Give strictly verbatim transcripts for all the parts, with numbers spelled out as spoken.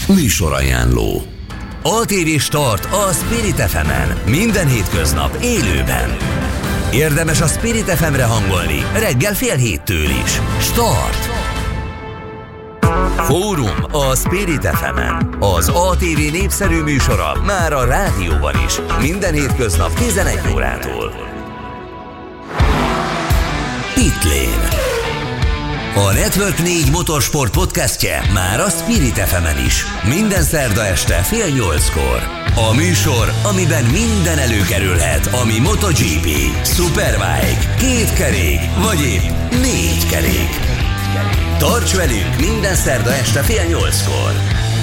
Műsorajánló. á té vé Start a Spirit ef emen. Minden hétköznap élőben. Érdemes a Spirit ef emre hangolni reggel fél héttől is. Start! Fórum a Spirit ef emen. Az á té vé népszerű műsora már a rádióban is. Minden hétköznap tizenegy órától. Pitlane. A Network négy motorsport podcastje már a Spirit ef emen is. Minden szerda este fél nyolckor. A műsor, amiben minden előkerülhet, ami MotoGP, Superbike, két kerék, vagy épp négy kerék. Tarts velünk minden szerda este fél nyolckor.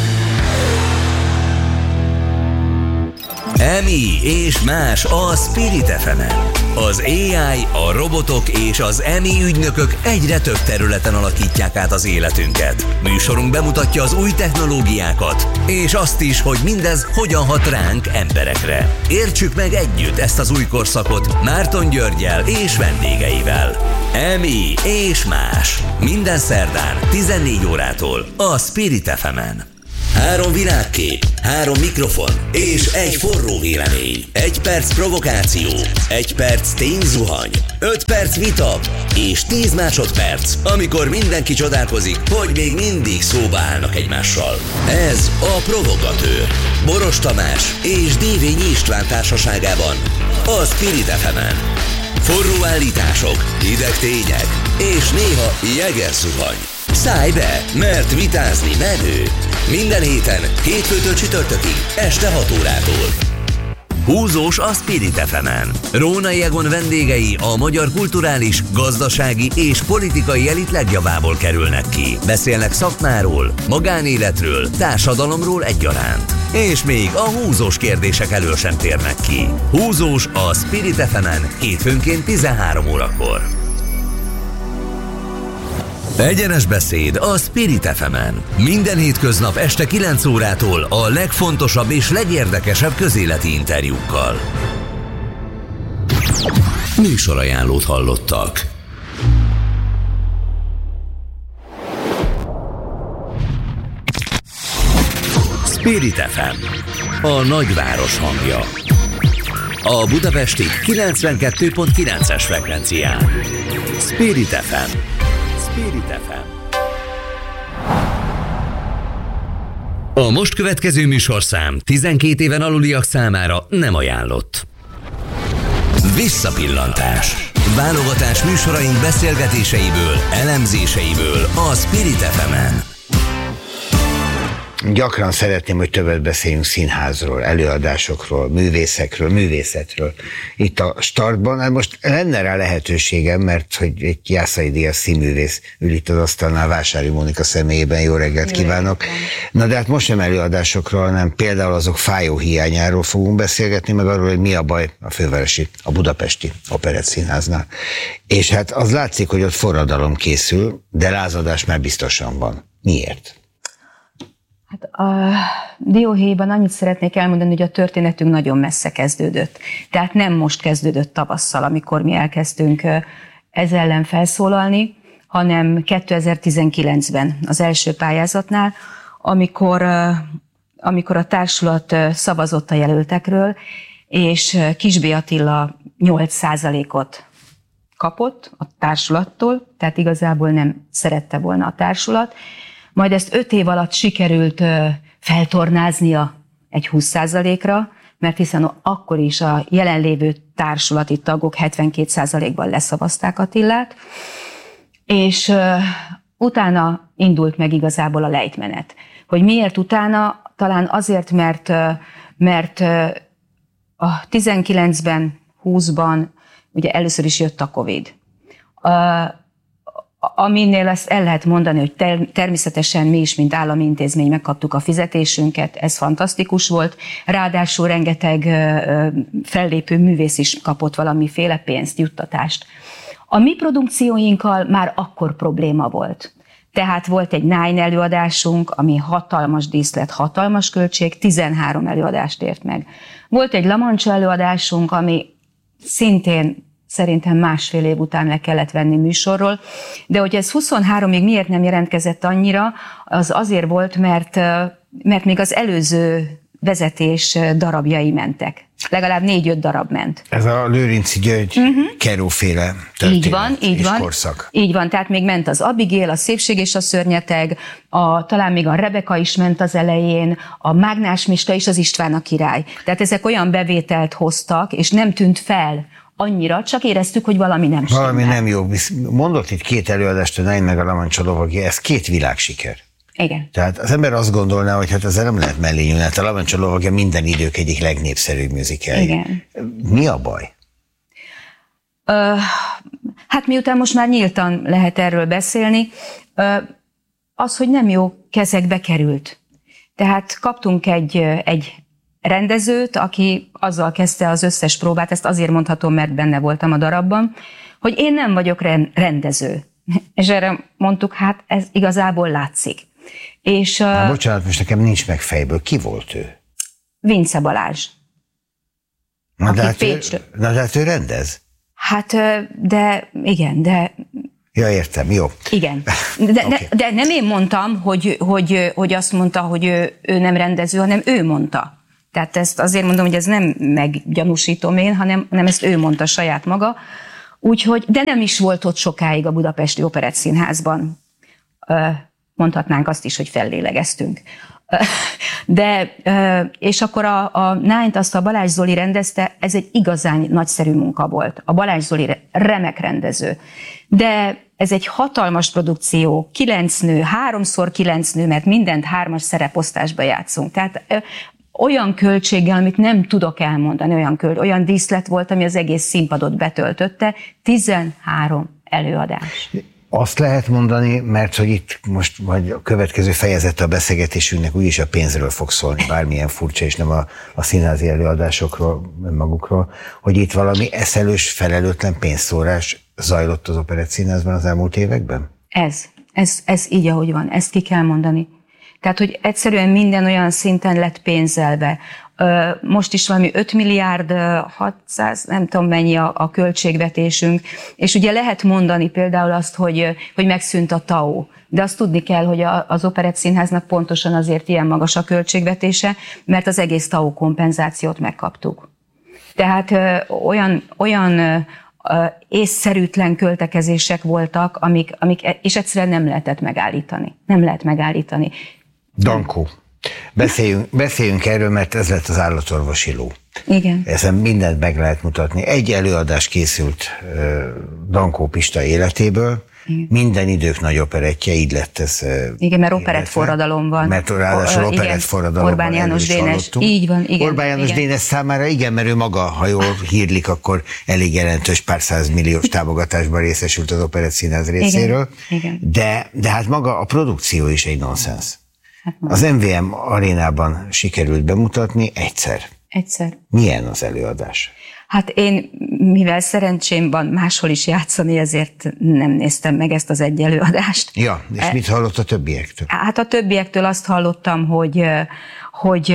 Emi és más a Spirit ef emen. Az á i, a robotok és az Emi ügynökök egyre több területen alakítják át az életünket. Műsorunk bemutatja az új technológiákat, és azt is, hogy mindez hogyan hat ránk, emberekre. Értsük meg együtt ezt az új korszakot Márton Györggyel és vendégeivel. Emi és más. Minden szerdán tizennégy órától a Spirit ef emen. Három világkép, három mikrofon és egy forró vélemény. Egy perc provokáció, egy perc tényzuhany, öt perc vita és tíz másodperc, amikor mindenki csodálkozik, hogy még mindig szóba állnak egymással. Ez a Provogatőr. Boros Tamás és Dévényi István társaságában a Spirit ef emen. Forró állítások, hideg tények és néha jegerzuhany. Szállj be, mert vitázni menő. Minden héten, hétfőtől csütörtökig, este hat órától. Húzós a Spirit ef emen. Rónai Egon vendégei a magyar kulturális, gazdasági és politikai elit legjavából kerülnek ki. Beszélnek szakmáról, magánéletről, társadalomról egyaránt. És még a húzós kérdések elől sem térnek ki. Húzós a Spirit ef emen hétfőnként tizenhárom órakor. Egyenes beszéd a Spirit ef emen. Minden hétköznap este kilenc órától a legfontosabb és legérdekesebb közéleti interjúkkal. Műsorajánlót hallottak. Spirit ef em. A nagyváros hangja. A budapesti kilencvenkettő pont kilences frekvencián. Spirit ef em. Spirit ef em. A most következő műsorszám tizenkét éven aluliak számára nem ajánlott. Visszapillantás. Válogatás műsoraink beszélgetéseiből, elemzéseiből a Spirit ef emen. Gyakran szeretném, hogy többet beszéljünk színházról, előadásokról, művészekről, művészetről. Itt a Startban, hát most lenne rá lehetőségem, mert hogy egy Jászai Díjas színművész ül itt az asztalnál, Vásári Mónika személyében. Jó reggelt kívánok! Na de hát most nem előadásokról, hanem például azok fájó hiányáról fogunk beszélgetni, meg arról, hogy mi a baj a fővárosi, a budapesti Operettszínháznál. És hát az látszik, hogy ott forradalom készül, de lázadás már biztosan van. Miért? Hát a dióhéjban annyit szeretnék elmondani, hogy a történetünk nagyon messze kezdődött. Tehát nem most kezdődött tavasszal, amikor mi elkezdtünk ez ellen felszólalni, hanem kétezer-tizenkilencben az első pályázatnál, amikor, amikor a társulat szavazott a jelöltekről, és Kisbé Attila nyolc százalékot kapott a társulattól, tehát igazából nem szerette volna a társulat. Majd ezt öt év alatt sikerült feltornáznia egy húsz százalékra, mert hiszen akkor is a jelenlévő társulati tagok hetvenkét százalékban leszavazták Attilát, és utána indult meg igazából a lejtmenet. Hogy miért utána? Talán azért, mert, mert a tizenkilencben, húszban ugye először is jött a Covid. Aminél ezt el lehet mondani, hogy ter- természetesen mi is, mint állami intézmény megkaptuk a fizetésünket, ez fantasztikus volt, ráadásul rengeteg ö, fellépő művész is kapott valamiféle pénzt, juttatást. A mi produkcióinkkal már akkor probléma volt. Tehát volt egy Nine előadásunk, ami hatalmas díszlet, hatalmas költség, tizenhárom előadást ért meg. Volt egy La Mancha előadásunk, ami szintén szerintem másfél év után le kellett venni műsorról, de hogy ez huszonháromig miért nem jelentkezett annyira, az azért volt, mert mert még az előző vezetés darabjai mentek. Legalább négy-öt darab ment. Ez a Lőrinci György uh-huh. Keró-féle történet így van, így és van, korszak. Így van, tehát még ment az Abigail, a Szépség és a szörnyeteg, a, talán még a Rebeka is ment az elején, a Mágnás Miska és az István a király. Tehát ezek olyan bevételt hoztak, és nem tűnt fel annyira, csak éreztük, hogy valami nem stimmel. Valami nem jó. Mondott itt két előadást, a Nain meg a Lamancsa lovagia, ez két világsiker. Igen. Tehát az ember azt gondolná, hogy hát ezzel nem lehet mellé nyúlni, hát a Lamancsa lovagia minden idők egyik legnépszerűbb musical. Igen. Mi a baj? Uh, hát miután most már nyíltan lehet erről beszélni, uh, az, hogy nem jó kezekbe került. Tehát kaptunk egy, egy rendezőt, aki azzal kezdte az összes próbát, ezt azért mondhatom, mert benne voltam a darabban, hogy én nem vagyok rendező. És erre mondtuk, hát ez igazából látszik. És, Na, uh, bocsánat, most nekem nincs meg fejből. Ki volt ő? Vince Balázs. Na, de hát, ő, na de hát ő rendez? Hát, de igen, de... Ja, értem, jó. Igen. De, okay. de, de nem én mondtam, hogy, hogy, hogy azt mondta, hogy ő, ő nem rendező, hanem ő mondta. Tehát ezt azért mondom, hogy ez nem meggyanúsítom én, hanem, hanem ezt ő mondta saját maga. Úgyhogy, de nem is volt ott sokáig a Budapesti Operettszínházban. Mondhatnánk azt is, hogy fellélegeztünk. De, és akkor a, a Naint azt a Balázs Zoli rendezte, ez egy igazán nagyszerű munka volt. A Balázs Zoli remek rendező. De ez egy hatalmas produkció, kilenc nő, háromszor kilenc nő, mert mindent hármas szereposztásba játszunk. Tehát olyan költséggel, amit nem tudok elmondani, olyan, költ, olyan díszlet volt, ami az egész színpadot betöltötte, tizenhárom előadás. Azt lehet mondani, mert hogy itt most vagy a következő fejezete a beszélgetésünknek úgyis a pénzről fog szólni, bármilyen furcsa, és nem a, a színházi előadásokról, magukról, hogy itt valami eszelős, felelőtlen pénzszórás zajlott az Operettszínházban az elmúlt években? Ez, ez, ez így, ahogy van, ezt ki kell mondani. Tehát, hogy egyszerűen minden olyan szinten lett pénzelve. Most is valami öt milliárd hatszáz, nem tudom mennyi a, a költségvetésünk, és ugye lehet mondani például azt, hogy, hogy megszűnt a té á o, de azt tudni kell, hogy a, az Operettszínháznak pontosan azért ilyen magas a költségvetése, mert az egész té á o kompenzációt megkaptuk. Tehát olyan, olyan észszerűtlen költekezések voltak, amik, amik, és egyszerűen nem lehetett megállítani. Nem lehet megállítani. Dankó. Beszéljünk, beszéljünk erről, mert ez lett az állatorvosi ló. Igen. Ezen mindent meg lehet mutatni. Egy előadás készült uh, Dankó Pista életéből, igen. Minden idők nagy operettje, így lett ez. Uh, igen, mert operett forradalom van. Mert ráadásul uh, operett forradalom Orbán van. János Dénes, így van. Igen, Orbán János igen. Dénes számára igen, mert ő maga, ha jól hírlik, akkor elég jelentős pár százmilliós támogatásban részesült az Operettszínház részéről. Igen, igen. De, de hát maga a produkció is egy nonsens. Az em vé em arénában sikerült bemutatni egyszer. Egyszer. Milyen az előadás? Hát én, mivel szerencsém van máshol is játszani, ezért nem néztem meg ezt az egy előadást. Ja, és e, mit hallott a többiektől? Hát a többiektől azt hallottam, hogy, hogy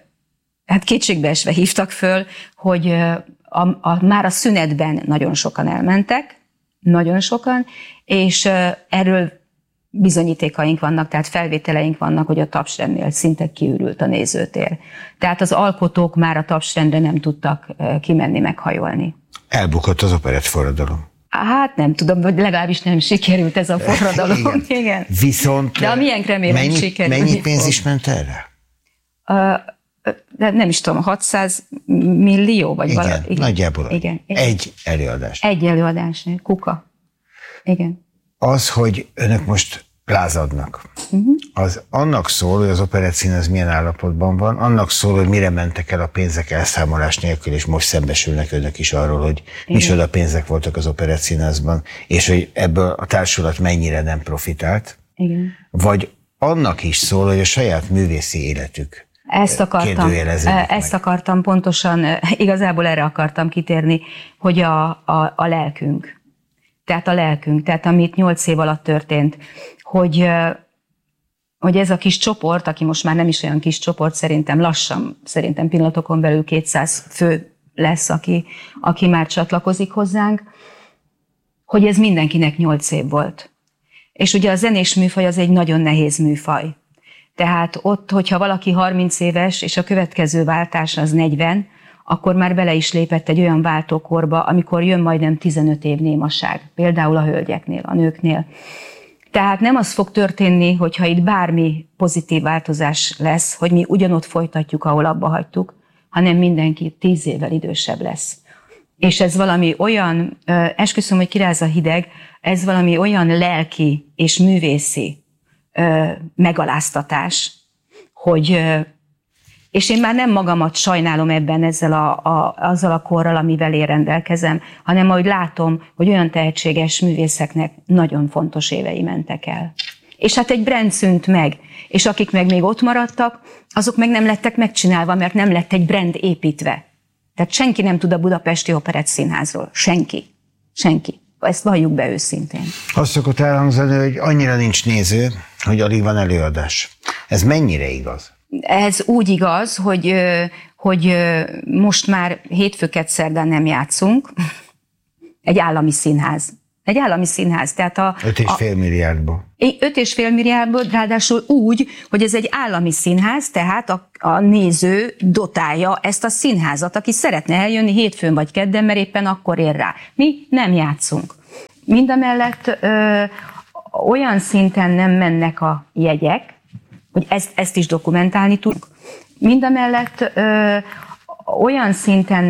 hát kétségbeesve hívtak föl, hogy a, a, már a szünetben nagyon sokan elmentek, nagyon sokan, és erről bizonyítékaink vannak, tehát felvételeink vannak, hogy a Tapsrendnél szinte kiürült a nézőtér. Tehát az alkotók már a Tapsrendre nem tudtak kimenni, meghajolni. Elbukott az operett forradalom. Hát nem tudom, vagy legalábbis nem sikerült ez a forradalom. Igen. Igen. Viszont de a miénk remélem mennyi, sikerül. Mennyi pénz is ment erre? Uh, de nem is tudom, hatszáz millió? Vagy igen, vala, igen, nagyjából. Igen, igen. Egy előadás. Egy előadás, kuka. Igen. Az, hogy önök most lázadnak, uh-huh. az annak szól, hogy az Operettszínház milyen állapotban van, annak szól, hogy mire mentek el a pénzek elszámolás nélkül, és most szembesülnek önök is arról, hogy micsoda pénzek voltak az Operettszínházban, és hogy ebből a társulat mennyire nem profitált. Igen. Vagy annak is szól, hogy a saját művészi életük Ezt akartam, ezt akartam pontosan, igazából erre akartam kitérni, hogy a, a, a lelkünk. Tehát a lelkünk, tehát amit nyolc év alatt történt, hogy, hogy ez a kis csoport, aki most már nem is olyan kis csoport, szerintem lassan, szerintem pillanatokon belül kétszáz fő lesz, aki, aki már csatlakozik hozzánk, hogy ez mindenkinek nyolc év volt. És ugye a zenés műfaj az egy nagyon nehéz műfaj. Tehát ott, hogyha valaki harminc éves, és a következő váltás az negyven, akkor már bele is lépett egy olyan váltókorba, amikor jön majdnem tizenöt év némaság, például a hölgyeknél, a nőknél. Tehát nem az fog történni, hogyha itt bármi pozitív változás lesz, hogy mi ugyanott folytatjuk, ahol abba hagytuk, hanem mindenki tíz évvel idősebb lesz. És ez valami olyan, esküszöm, hogy kiráz a hideg, ez valami olyan lelki és művészi megaláztatás, hogy, és én már nem magamat sajnálom ebben ezzel a, a, azzal a korral, amivel én rendelkezem, hanem ahogy látom, hogy olyan tehetséges művészeknek nagyon fontos évei mentek el. És hát egy brand szűnt meg, és akik meg még ott maradtak, azok meg nem lettek megcsinálva, mert nem lett egy brand építve. Tehát senki nem tud a Budapesti Operett Színházról. Senki. Senki. Ezt valljuk be őszintén. Azt szokott elhangzani, hogy annyira nincs néző, hogy alig van előadás. Ez mennyire igaz? Ez úgy igaz, hogy, hogy most már hétfőket szerdán nem játszunk. Egy állami színház. Egy állami színház. Tehát a, öt és fél milliárdból. öt és fél milliárdból, ráadásul úgy, hogy ez egy állami színház, tehát a, a néző dotálja ezt a színházat, aki szeretne eljönni hétfőn vagy kedden, mert éppen akkor ér rá. Mi nem játszunk. Mindamellett ö, olyan szinten nem mennek a jegyek, hogy ezt, ezt is dokumentálni tudunk. Mindamellett ö, olyan szinten